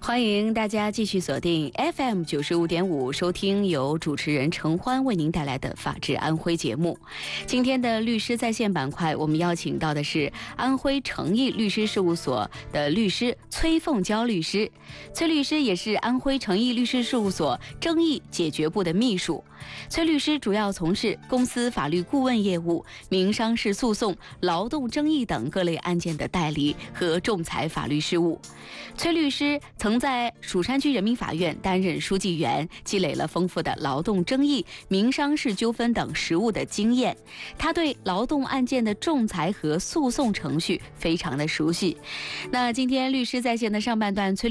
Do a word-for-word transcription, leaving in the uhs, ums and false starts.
欢迎大家继续锁定 F M 九十五点五，收听由主持人程欢为您带来的《法治安徽》节目。今天的律师在线板块，我们邀请到的是安徽诚毅律师事务所的律师崔凤娇律师。崔律师也是安徽诚毅律师事务所争议解决部的秘书。崔律师主要从事公司法律顾问业务、民商事诉讼、劳动争议等各类案件的代理和仲裁法律事务。崔律师曾在蜀山区人民法院担任书记员，积累了丰富的劳动争议、民商事纠纷等实务的经验。他对劳动案件的仲裁和诉讼程序非常的熟悉。那今天律师在线的上半段，崔